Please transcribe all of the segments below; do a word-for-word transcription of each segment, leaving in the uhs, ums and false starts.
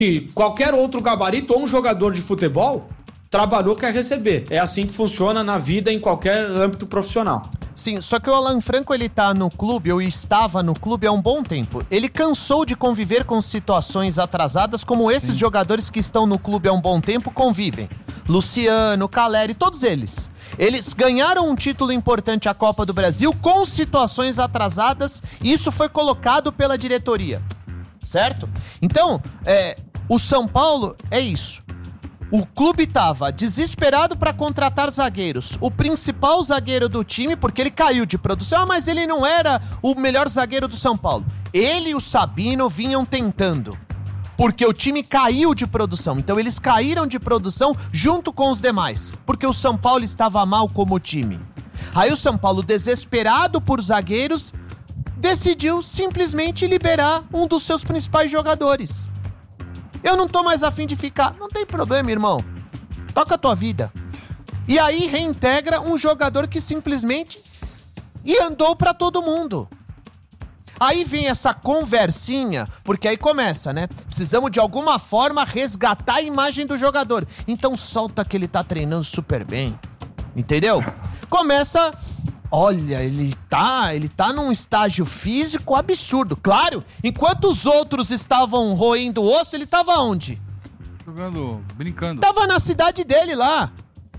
qualquer outro gabarito ou um jogador de futebol trabalhou, quer receber. É assim que funciona na vida em qualquer âmbito profissional. Sim, só que o Alan Franco, ele tá no clube, ou estava no clube há um bom tempo. Ele cansou de conviver com situações atrasadas como esses Sim. jogadores que estão no clube há um bom tempo convivem. Luciano, Caleri, todos eles. Eles ganharam um título importante, a Copa do Brasil, com situações atrasadas, e isso foi colocado pela diretoria, certo? Então, é, o São Paulo é isso. O clube tava desesperado para contratar zagueiros. O principal zagueiro do time, porque ele caiu de produção, mas ele não era o melhor zagueiro do São Paulo. Ele e o Sabino vinham tentando, porque o time caiu de produção. Então eles caíram de produção junto com os demais, porque o São Paulo estava mal como time. Aí o São Paulo, desesperado por zagueiros, decidiu simplesmente liberar um dos seus principais jogadores. Eu não tô mais afim de ficar. Não tem problema, irmão. Toca a tua vida. E aí reintegra um jogador que simplesmente e andou pra todo mundo. Aí vem essa conversinha, porque aí começa, né? Precisamos de alguma forma resgatar a imagem do jogador. Então solta que ele tá treinando super bem. Entendeu? Começa... Olha, ele tá, ele tá num estágio físico absurdo. Claro, enquanto os outros estavam roendo o osso, ele tava onde? Jogando, brincando. Tava na cidade dele lá.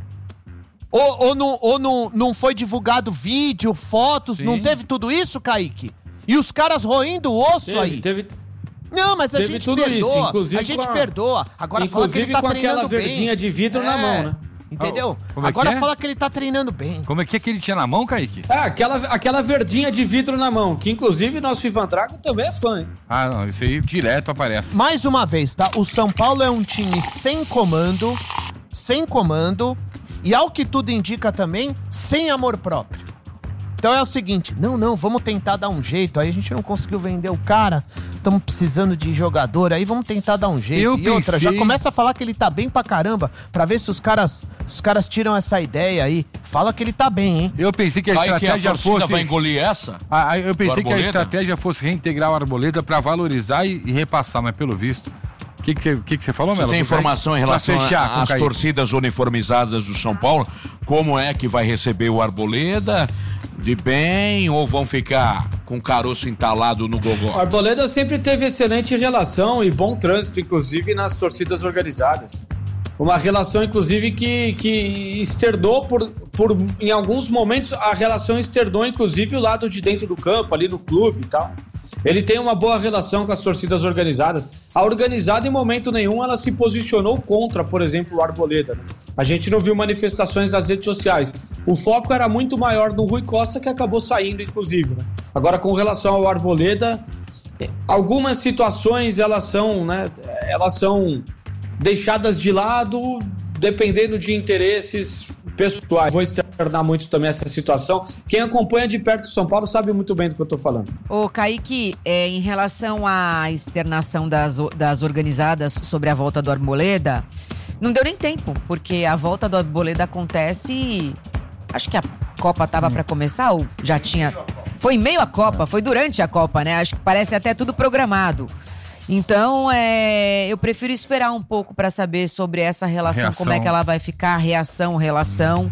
Ou, ou, não, ou não, não foi divulgado vídeo, fotos, Sim. não teve tudo isso, Kaique? E os caras roendo o osso teve, aí? Teve... Não, mas a teve gente tudo perdoa, isso, inclusive a gente a... perdoa. Agora fala que ele tá treinando bem. Inclusive com aquela verdinha de vidro é. na mão, né? Entendeu? Como é Agora que é? fala que ele tá treinando bem. Como é que é que ele tinha na mão, Kaique? É, aquela, aquela verdinha de vidro na mão, que inclusive nosso Ivan Drago também é fã, hein? Ah, não, isso aí direto aparece. Mais uma vez, tá? O São Paulo é um time sem comando, sem comando, e ao que tudo indica também, sem amor próprio. Então é o seguinte, não, não, vamos tentar dar um jeito, aí a gente não conseguiu vender o cara, estamos precisando de jogador, aí vamos tentar dar um jeito. Eu e pensei... outra, já começa a falar que ele tá bem pra caramba, pra ver se os caras, os caras tiram essa ideia aí. Fala que ele tá bem, hein? Eu pensei que a Vai estratégia que a fosse... vai engolir essa? Ah, eu pensei que a estratégia fosse reintegrar o Arboleda pra valorizar e, e repassar, mas pelo visto... O que você que que que falou, Melo? Você tem informação em relação às a, torcidas uniformizadas do São Paulo? Como é que vai receber o Arboleda? De bem ou vão ficar com o caroço entalado no gogó? O Arboleda sempre teve excelente relação e bom trânsito, inclusive nas torcidas organizadas. Uma relação, inclusive, que, que externou por, por... Em alguns momentos, a relação externou, inclusive, o lado de dentro do campo, ali no clube e tal. Ele tem uma boa relação com as torcidas organizadas. A organizada, em momento nenhum, ela se posicionou contra, por exemplo, o Arboleda. A gente não viu manifestações nas redes sociais. O foco era muito maior no Rui Costa, que acabou saindo, inclusive. Né? Agora, com relação ao Arboleda, algumas situações, elas são, né, elas são deixadas de lado, dependendo de interesses pessoais. Vou externar muito também essa situação. Quem acompanha de perto o São Paulo sabe muito bem do que eu tô falando. Ô, Kaique, é, em relação à externação das, das organizadas sobre a volta do Arboleda, não deu nem tempo, porque a volta do Arboleda acontece... Acho que a Copa tava pra começar ou já tinha... Foi em meio à Copa, foi durante a Copa, né? Acho que parece até tudo programado. Então, é, eu prefiro esperar um pouco para saber sobre essa relação, reação. Como é que ela vai ficar, reação, relação.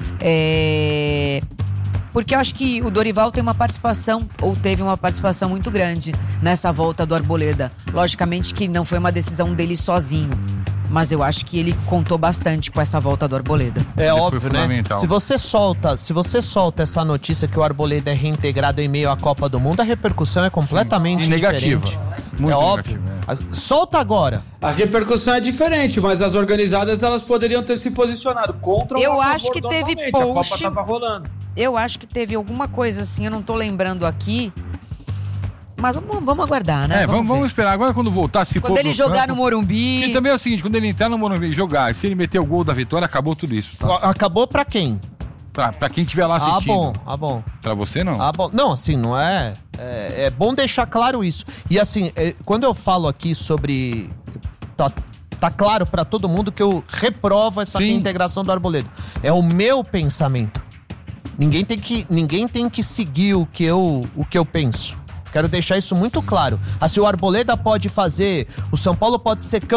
É, porque eu acho que o Dorival tem uma participação, ou teve uma participação muito grande nessa volta do Arboleda. Logicamente que não foi uma decisão dele sozinho, mas eu acho que ele contou bastante com essa volta do Arboleda. É óbvio, né? Se você solta, se você solta essa notícia que o Arboleda é reintegrado em meio à Copa do Mundo, a repercussão é completamente Sim, negativa. Diferente. Muito é óbvio. Negativo, é. Solta agora. A repercussão é diferente, mas as organizadas elas poderiam ter se posicionado contra ou eu a favor. Acho que teve post, a Copa tava rolando. Eu acho que teve alguma coisa assim, eu não tô lembrando aqui. Mas vamos, vamos aguardar, né? É, vamos, vamos esperar. Agora quando voltar, se quando for ele jogar campo, no Morumbi... E também é o seguinte, quando ele entrar no Morumbi e jogar, se ele meter o gol da vitória, acabou tudo isso. Tá? Acabou pra quem? Pra, pra quem estiver lá assistindo. Ah, bom, ah, bom. Pra você, não? Ah, bom. Não, assim, não é... É, é bom deixar claro isso. E assim, é, quando eu falo aqui sobre... Tá, tá claro pra todo mundo que eu reprovo essa integração do Arboleda. É o meu pensamento. Ninguém tem que, ninguém tem que seguir o que eu, o que eu penso. Quero deixar isso muito claro. Assim, o Arboleda pode fazer, o São Paulo pode ser